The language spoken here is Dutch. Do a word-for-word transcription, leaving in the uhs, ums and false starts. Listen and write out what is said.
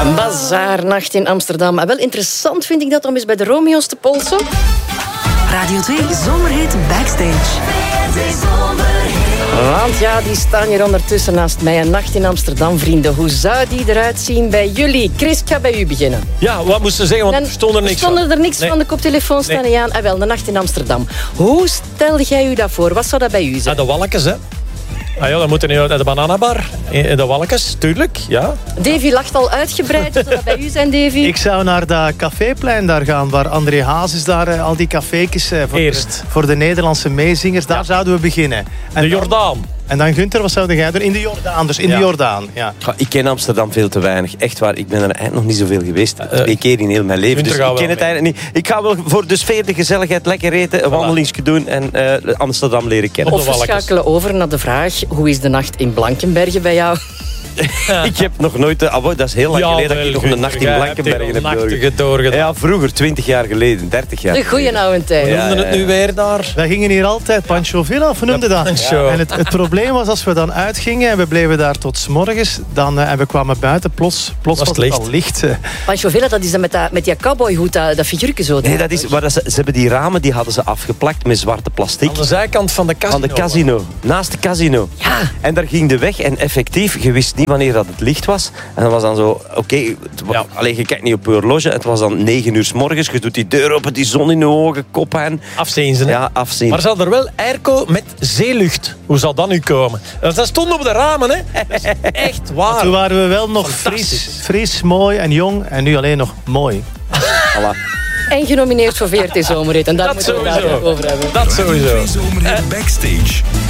Bazaarnacht in Amsterdam. En wel interessant vind ik dat om eens bij de Romeo's te polsen. Radio twee Zomerhit Backstage. Want ja, die staan hier ondertussen naast mij. Een nacht in Amsterdam, vrienden. Hoe zou die eruit zien bij jullie? Chris, ik ga bij u beginnen. Ja, wat moesten ze zeggen? Want er stond er niks stonden van. er niks Nee. van. De koptelefoon staan Nee. niet aan. En wel, de nacht in Amsterdam. Hoe stel jij u dat voor? Wat zou dat bij u Ja, zijn? de walkjes, hè. Ah ja, dan moeten we naar de bananabar. Eh, De walkjes, tuurlijk, ja. Davy lacht al uitgebreid. Zou dat bij u zijn, Davy? Ik zou naar dat caféplein daar gaan, waar André Hazes daar, eh, al die cafékjes eh, voor, Eerst. De, voor de Nederlandse meezingers, daar zouden we beginnen. En De dan- Jordaan. En dan, Gunther, wat zou jij doen? In de Jordaan, dus in Ja. de Jordaan. Ja. Ja, ik ken Amsterdam veel te weinig. Echt waar, ik ben er eigenlijk nog niet zoveel geweest. Uh, Twee keer in heel mijn leven. Gunther Dus gaat ik ken wel het eigenlijk niet. Ik ga wel voor de sfeer, de gezelligheid, lekker eten, een wandelingsje doen en uh, Amsterdam leren kennen. Op Of de we walkjes. schakelen over naar de vraag: hoe is de nacht in Blankenberge bij jou? Ik heb nog nooit... Uh, oh, dat is heel lang Ja, geleden dat ik wel, nog een nacht in jij hebt Blankenbergen hier heb al doorgedaan. nachten doorgedaan. Ja, vroeger, twintig jaar geleden, dertig jaar De goeie oude tijd. We Ja, noemden het ja, nu weer daar. Wij gingen hier altijd Pancho Villa, of hoe noemde dat? Pancho. En het, het probleem was, als we dan uitgingen en we bleven daar tot 's morgens, dan, uh, en we kwamen buiten, plots, plots was Was het het al licht. eh. Pancho Villa, dat is dan met, dat, met die cowboyhoed, dat, dat figuurtje zo. Nee, dat is, waar dat ze, ze hebben die ramen die hadden ze afgeplakt met zwarte plastic. Aan de zijkant van de casino. Aan de casino, naast de casino. Ja. En daar ging de weg en effectief, je wist niet wanneer dat het licht was. En dat was dan zo, oké, okay, Ja. alleen je kijkt niet op je horloge. Het was dan negen uur 's morgens, je doet die deur open, die zon in je ogen, kop aan. Afzien ze, hè. Ja, afzien. Maar zal er wel airco met zeelucht? Hoe zal dat nu komen? Dat stond op de ramen, hè. Dat is echt waar. Toen waren we wel nog Fantastisch. fris, fris, mooi en jong en nu alleen nog mooi. Voilà. En genomineerd voor V R T Zomerhit. En daar Dat moeten we het sowieso. dadelijk over hebben. Dat sowieso. Zomerhit Backstage.